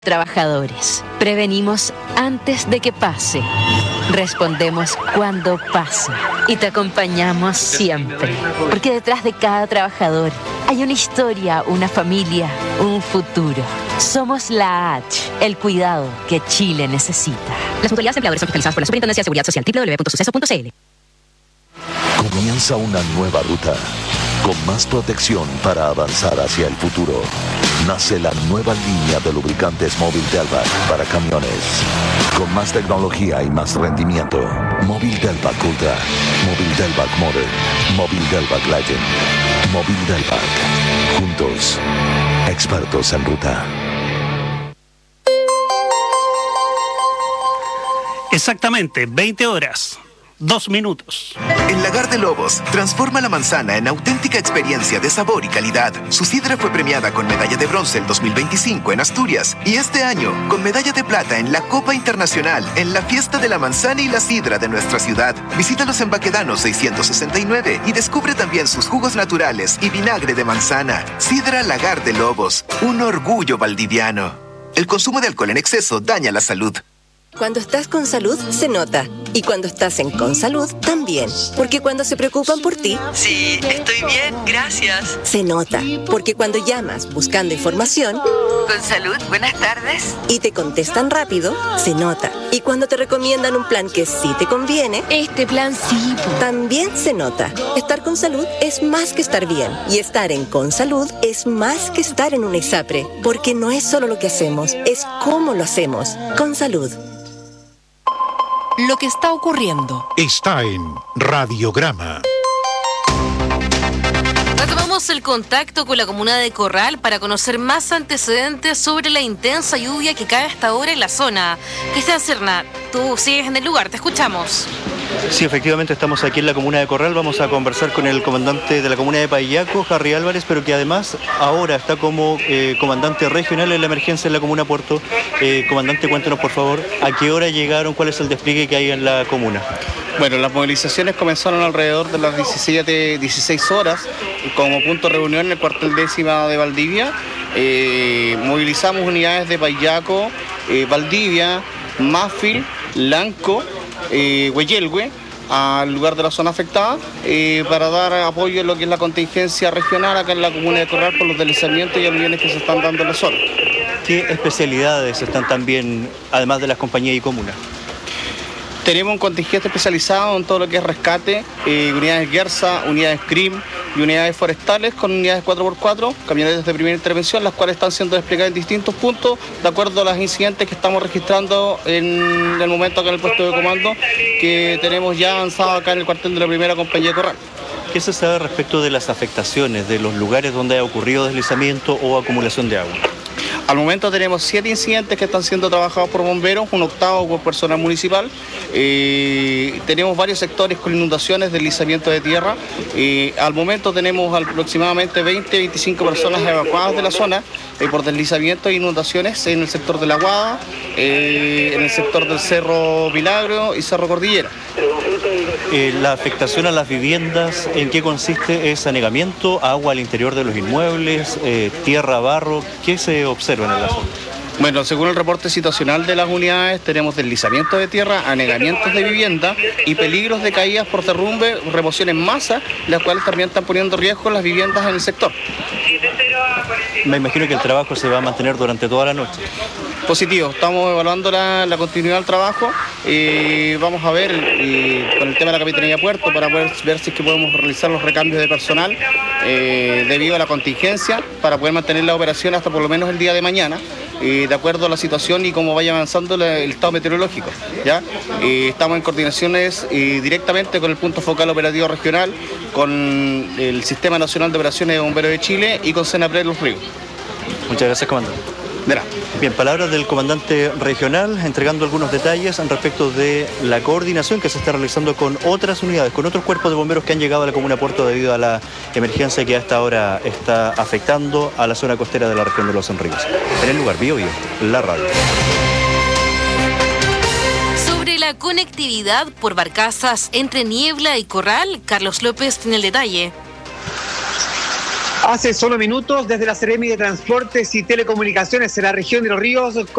Trabajadores, prevenimos antes de que pase, respondemos cuando pase y te acompañamos siempre, porque detrás de cada trabajador hay una historia, una familia, un futuro. Somos la H, el cuidado que Chile necesita. Las mutualidades empleadores son fiscalizadas por la Superintendencia de Seguridad Social, www.suceso.cl. Comienza una nueva ruta, con más protección para avanzar hacia el futuro. Nace la nueva línea de lubricantes Móvil Delvac para camiones. Con más tecnología y más rendimiento. Móvil Delvac Ultra, Móvil Delvac Modern, Móvil Delvac Legend, Móvil Delvac. Juntos, expertos en ruta. Exactamente, 20 horas. 2 minutos. El Lagar de Lobos transforma la manzana en auténtica experiencia de sabor y calidad. Su sidra fue premiada con medalla de bronce el 2025 en Asturias y este año con medalla de plata en la Copa Internacional en la Fiesta de la Manzana y la Sidra de nuestra ciudad. Visítalos en Baquedano 669 y descubre también sus jugos naturales y vinagre de manzana. Sidra Lagar de Lobos, un orgullo valdiviano. El consumo de alcohol en exceso daña la salud. Cuando estás con salud, se nota. Y cuando estás en Consalud, también. Porque cuando se preocupan por ti... Sí, estoy bien, gracias. Se nota. Porque cuando llamas buscando información... Consalud, buenas tardes. Y te contestan rápido, se nota. Y cuando te recomiendan un plan que sí te conviene... Este plan sí. También se nota. Estar con salud es más que estar bien. Y estar en Consalud es más que estar en una ISAPRE. Porque no es solo lo que hacemos, es cómo lo hacemos. Consalud. Lo que está ocurriendo está en Radiograma. Retomamos el contacto con la comuna de Corral para conocer más antecedentes sobre la intensa lluvia que cae hasta ahora en la zona. Cristian Serna, tú sigues en el lugar, te escuchamos. Sí, efectivamente estamos aquí en la comuna de Corral. Vamos a conversar con el comandante de la comuna de Paillaco, Harry Álvarez, pero que además ahora está como comandante regional en la emergencia en la comuna Puerto. Comandante, cuéntenos por favor, ¿a qué hora llegaron? ¿Cuál es el despliegue que hay en la comuna? Bueno, las movilizaciones comenzaron alrededor de las 16 horas como punto de reunión en el cuartel 10ª de Valdivia. Movilizamos unidades de Paillaco, Valdivia, Mafil, Lanco, Hueyelgue, al lugar de la zona afectada, para dar apoyo en lo que es la contingencia regional acá en la comuna de Corral por los deslizamientos y aluviones que se están dando en la zona. ¿Qué especialidades están también, además de las compañías y comunas? Tenemos un contingente especializado en todo lo que es rescate, unidades Gersa, unidades CRIM y unidades forestales con unidades 4x4, camionetas de primera intervención, las cuales están siendo desplegadas en distintos puntos de acuerdo a los incidentes que estamos registrando en el momento acá en el puesto de comando que tenemos ya avanzado acá en el cuartel de la primera compañía de Corral. ¿Qué se sabe respecto de las afectaciones de los lugares donde ha ocurrido deslizamiento o acumulación de agua? Al momento tenemos 7 incidentes que están siendo trabajados por bomberos, un octavo por personal municipal. Tenemos varios sectores con inundaciones, deslizamiento de tierra. Al momento tenemos aproximadamente 20-25 personas evacuadas de la zona por deslizamiento e inundaciones en el sector de La Guada, en el sector del Cerro Milagro y Cerro Cordillera. La afectación a las viviendas, ¿en qué consiste? ¿Es anegamiento, agua al interior de los inmuebles, tierra, barro? ¿Qué se observa en la zona? Bueno, según el reporte situacional de las unidades, tenemos deslizamiento de tierra, anegamientos de vivienda y peligros de caídas por derrumbe, remoción en masa, las cuales también están poniendo en riesgo las viviendas en el sector. Me imagino que el trabajo se va a mantener durante toda la noche. Positivo, estamos evaluando la continuidad del trabajo. Vamos a ver con el tema de la Capitanía de Puerto para poder ver si es que podemos realizar los recambios de personal debido a la contingencia para poder mantener la operación hasta por lo menos el día de mañana. De acuerdo a la situación y cómo vaya avanzando el estado meteorológico. ¿Ya? Estamos en coordinaciones directamente con el punto focal operativo regional, con el Sistema Nacional de Operaciones de Bomberos de Chile y con Senapred Los Ríos. Muchas gracias, comandante. Verá. Bien, palabras del comandante regional entregando algunos detalles respecto de la coordinación que se está realizando con otras unidades, con otros cuerpos de bomberos que han llegado a la comuna Puerto debido a la emergencia que hasta ahora está afectando a la zona costera de la región de Los Ríos. En el lugar, Bio, la radio. Sobre la conectividad por barcazas entre Niebla y Corral, Carlos López tiene el detalle. Hace solo minutos, desde la Seremi de Transportes y Telecomunicaciones en la región de Los Ríos,